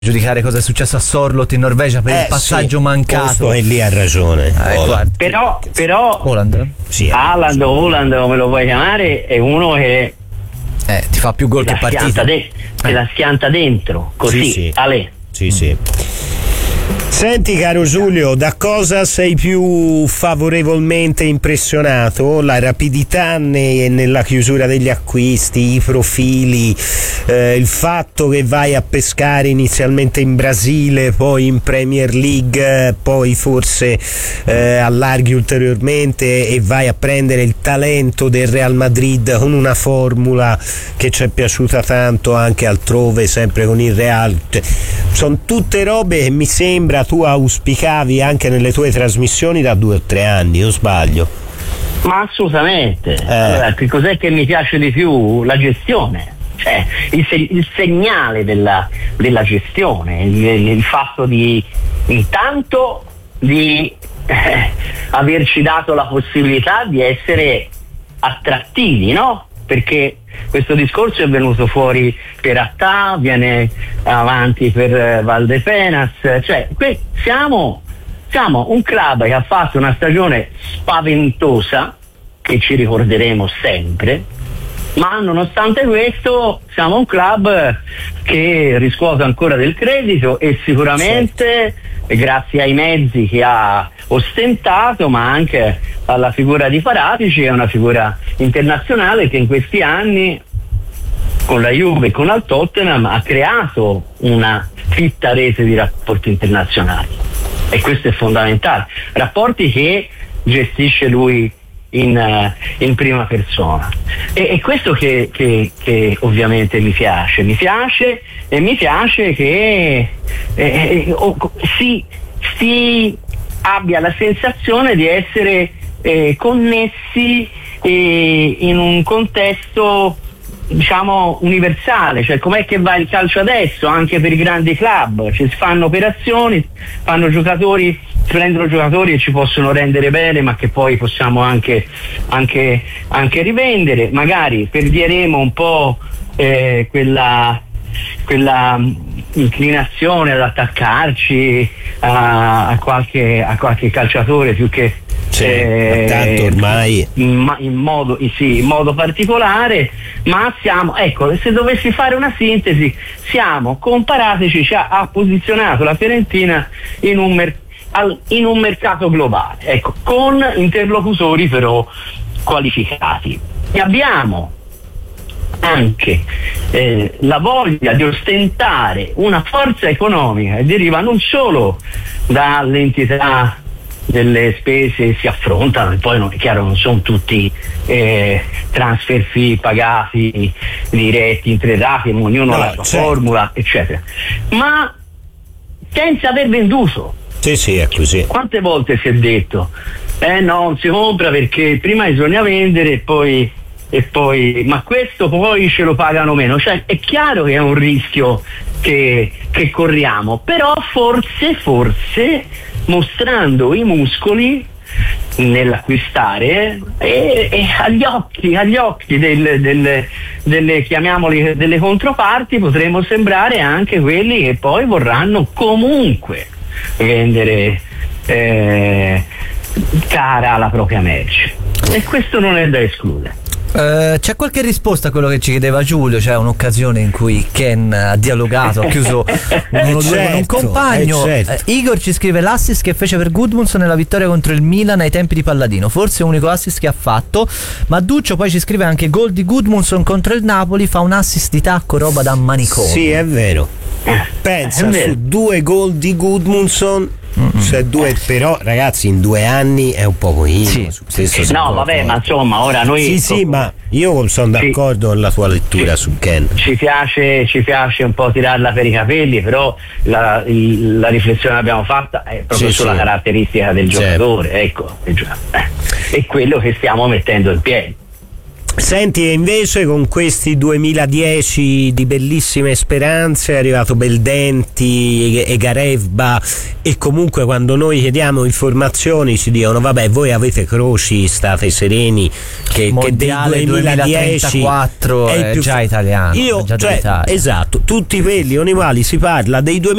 giudicare cosa è successo a Sorloth in Norvegia per il passaggio mancato. E lì ha ragione. Però Haaland? Sì, Haaland o Haaland, come lo vuoi chiamare, è uno che ti fa più gol che partita. Te la schianta dentro, così. Sì. Senti caro Giulio, da cosa sei più favorevolmente impressionato? La rapidità nella chiusura degli acquisti, i profili, il fatto che vai a pescare inizialmente in Brasile, poi in Premier League, poi forse allarghi ulteriormente e vai a prendere il talento del Real Madrid con una formula che ci è piaciuta tanto anche altrove, sempre con il Real. Sono tutte robe che mi sembra tu auspicavi anche nelle tue trasmissioni da 2 o 3 anni, o sbaglio? Ma assolutamente. Allora, che cos'è che mi piace di più? La gestione, cioè il segnale della gestione, il fatto di intanto di averci dato la possibilità di essere attrattivi, no? Perché questo discorso è venuto fuori per Attà, viene avanti per Valdepenas, cioè siamo un club che ha fatto una stagione spaventosa che ci ricorderemo sempre, ma nonostante questo siamo un club che riscuote ancora del credito e sicuramente grazie ai mezzi che ha ostentato, ma anche alla figura di Paratici, è una figura internazionale che in questi anni con la Juve e con il Tottenham ha creato una fitta rete di rapporti internazionali, e questo è fondamentale, rapporti che gestisce lui in prima persona, e questo che ovviamente mi piace che si abbia la sensazione di essere connessi in un contesto diciamo universale, cioè com'è che va il calcio adesso anche per i grandi club, ci si fanno operazioni, prendono giocatori e ci possono rendere bene, ma che poi possiamo anche rivendere, magari perdieremo un po' quella inclinazione ad attaccarci a qualche calciatore più che tanto ormai in modo particolare, ma siamo, ecco, se dovessi fare una sintesi, con Paratici ha posizionato la Fiorentina in un mercato globale, ecco, con interlocutori però qualificati, e abbiamo anche la voglia di ostentare una forza economica che deriva non solo dall'entità delle spese che si affrontano, e poi è chiaro non sono tutti transfer fee pagati diretti, intredati, ognuno ha la sua formula, eccetera, ma senza aver venduto. Sì, è così. Quante volte si è detto non si compra perché prima bisogna vendere e poi ma questo poi ce lo pagano meno, cioè è chiaro che è un rischio che corriamo, però forse mostrando i muscoli nell'acquistare e agli occhi delle chiamiamoli delle controparti potremo sembrare anche quelli che poi vorranno comunque vendere cara la propria merce, e questo non è da escludere. C'è qualche risposta a quello che ci chiedeva Giulio? C'è un'occasione in cui Ken ha dialogato, ha chiuso 1-2 con un compagno. Igor ci scrive: l'assist che fece per Gudmundsson nella vittoria contro il Milan ai tempi di Palladino, forse l'unico assist che ha fatto. Ma Duccio poi ci scrive anche: gol di Gudmundsson contro il Napoli, fa un assist di tacco, roba da manicomio. Sì, è vero. Pensa, su 2 gol di Gudmundsson, cioè 2, però ragazzi in 2 anni è un po' pochino. No, vabbè, ma insomma ora noi sì, ma io sono d'accordo con la tua lettura su Ken. Ci piace un po' tirarla per i capelli, però la riflessione che abbiamo fatta è proprio sulla caratteristica del giocatore, ecco, è quello che stiamo mettendo in piedi. Senti, e invece con questi 2010 di bellissime speranze è arrivato Beldenti e Garevba, e comunque quando noi chiediamo informazioni ci dicono vabbè, voi avete croci, state sereni che del 2034 è già italiano. Esatto, tutti quelli con i quali si parla dei